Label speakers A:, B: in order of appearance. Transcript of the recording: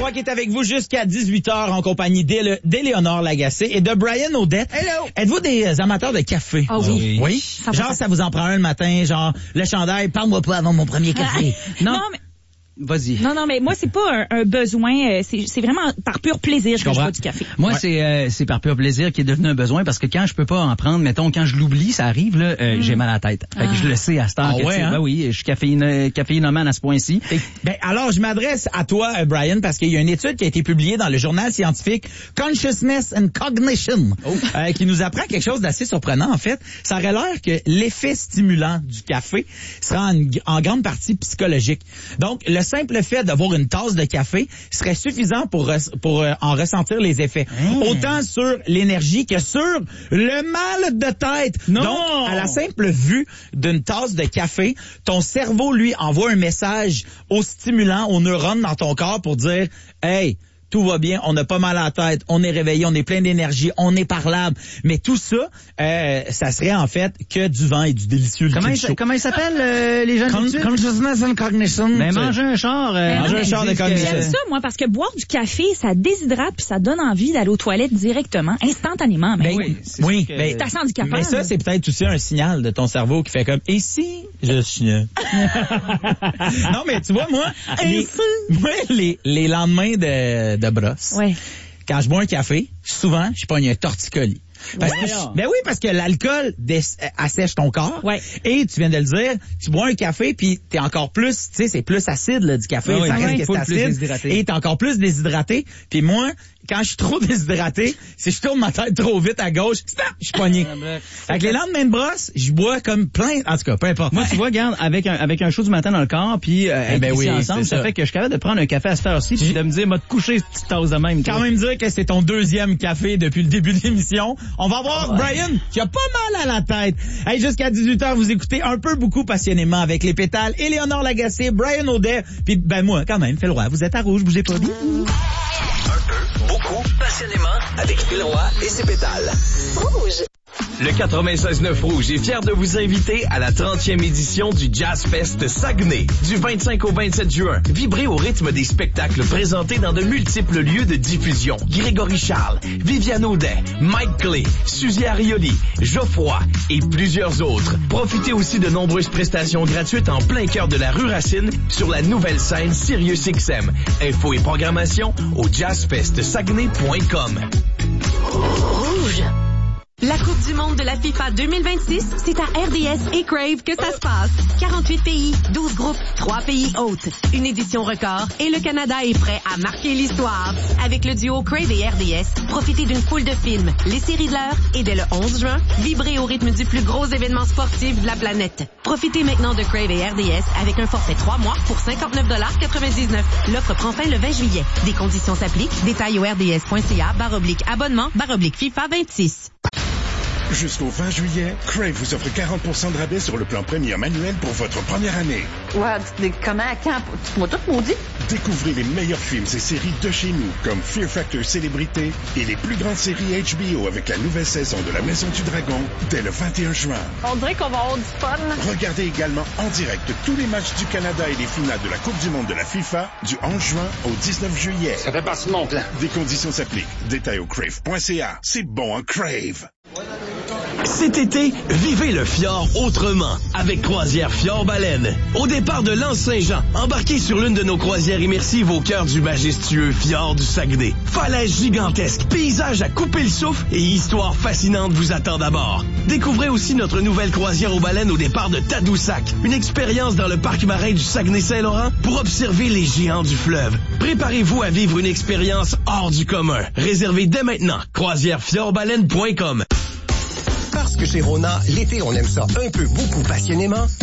A: Roy qui est avec vous jusqu'à 18h en compagnie d'Éléonore Lagacé et de Brian Audette.
B: Hello!
A: Êtes-vous des amateurs de café?
C: Ah oui.
A: Oui? Genre, ça vous en prend un le matin, genre, le chandail, parle-moi pas avant mon premier café.
C: Non, mais...
B: Vas-y.
C: Non, mais moi, c'est pas un besoin. C'est vraiment par pur plaisir que je bois du café.
B: Moi, c'est par pur plaisir qui est devenu un besoin parce que quand je peux pas en prendre, mettons, quand je l'oublie, ça arrive, là, j'ai mal à la tête. Fait que je le sais à cette heure. Ben oui, je suis caféinomane à ce point-ci.
A: Ben, alors, je m'adresse à toi, Brian, parce qu'il y a une étude qui a été publiée dans le journal scientifique Consciousness and Cognition, qui nous apprend quelque chose d'assez surprenant, en fait. Ça aurait l'air que l'effet stimulant du café sera en grande partie psychologique. Donc, le simple fait d'avoir une tasse de café serait suffisant pour en ressentir les effets. Autant sur l'énergie que sur le mal de tête.
B: Non!
A: Donc, à la simple vue d'une tasse de café, ton cerveau, lui, envoie un message au stimulant, aux neurones dans ton corps pour dire « Hey, tout va bien, on n'a pas mal à la tête, on est réveillé, on est plein d'énergie, on est parlable. » Mais tout ça, ça serait en fait que du vent et du délicieux.
B: Comment ils s'appellent les jeunes d'études?
A: Consciousness and Cognition.
B: Ben, manger un char.
A: Manger un char de cognition.
C: J'aime ça, moi, parce que boire du café, ça déshydrate puis ça donne envie d'aller aux toilettes directement, instantanément. Mais
A: oui,
C: c'est assez handicapant.
A: Mais ça, c'est peut-être aussi un signal de ton cerveau qui fait comme « Et si je chignais? » Non, mais tu vois, moi, les lendemains de brosse, quand je bois un café, souvent, je pogne un torticolis. Parce que l'alcool assèche ton corps.
C: Ouais.
A: Et tu viens de le dire, tu bois un café puis t'es encore plus, tu sais, c'est plus acide là, du café, ça reste que c'est acide. Et t'es encore plus déshydraté. Puis moi, quand je suis trop déshydraté, si je tourne ma tête trop vite à gauche, je suis pogné. Avec les lendemains de brosse, je bois comme plein, en tout cas, peu importe.
B: Moi, tu vois, regarde, avec un chaud du matin dans le corps, puis ensemble, ça fait que je suis capable de prendre un café à cette heure-ci, puis de me dire, m'a te coucher cette petite tasse de même.
A: Quand même dire que c'est ton deuxième café depuis le début de l'émission. On va voir Brian qui a pas mal à la tête. Hey, jusqu'à 18h, vous écoutez un peu beaucoup passionnément avec les pétales. Éléonore Lagacé, Brian Audet, puis moi, quand même, Phil Roy. Vous êtes à rouge, bougez pas bien.
D: Un peu, beaucoup, passionnément avec Phil Roy et ses pétales. Rouge. Le 96.9 Rouge est fier de vous inviter à la 30e édition du Jazz Fest Saguenay. Du 25 au 27 juin, vibrez au rythme des spectacles présentés dans de multiples lieux de diffusion. Grégory Charles, Viviane Audet, Mike Clay, Suzy Arioli, Geoffroy et plusieurs autres. Profitez aussi de nombreuses prestations gratuites en plein cœur de la rue Racine sur la nouvelle scène SiriusXM. Infos et programmation au jazzfestsaguenay.com.
E: Rouge. La Coupe du monde de la FIFA 2026, c'est à RDS et Crave que ça se passe. 48 pays, 12 groupes, 3 pays hôtes. Une édition record et le Canada est prêt à marquer l'histoire. Avec le duo Crave et RDS, profitez d'une foule de films, les séries de l'heure et dès le 11 juin, vibrez au rythme du plus gros événement sportif de la planète. Profitez maintenant de Crave et RDS avec un forfait 3 mois pour 59,99 $. L'offre prend fin le 20 juillet. Des conditions s'appliquent. Détails au rds.ca/abonnement FIFA 26.
F: Jusqu'au 20 juillet, Crave vous offre 40% de rabais sur le plan Premium annuel pour votre première année.
G: Ouais, comment, quand? Tu m'as tout maudit?
F: Découvrez les meilleurs films et séries de chez nous, comme Fear Factor Célébrité et les plus grandes séries HBO avec la nouvelle saison de La Maison du Dragon dès le 21 juin.
G: On dirait qu'on va avoir du fun.
F: Regardez également en direct tous les matchs du Canada et les finales de la Coupe du monde de la FIFA du 11 juin au 19 juillet.
H: Ça fait partie de mon plan.
F: Des conditions s'appliquent. Détails au crave.ca. C'est bon, hein, Crave.
D: Cet été, vivez le fjord autrement avec Croisière Fjord-Baleine. Au départ de l'Anse-Saint-Jean, embarquez sur l'une de nos croisières immersives au cœur du majestueux fjord du Saguenay. Falaises gigantesques, paysages à couper le souffle et histoires fascinantes vous attendent à bord. Découvrez aussi notre nouvelle croisière aux baleines au départ de Tadoussac. Une expérience dans le parc marin du Saguenay-Saint-Laurent pour observer les géants du fleuve. Préparez-vous à vivre une expérience hors du commun. Réservez dès maintenant croisièrefjordbaleine.com.
I: Parce que chez Rona, l'été, on aime ça un peu beaucoup passionnément,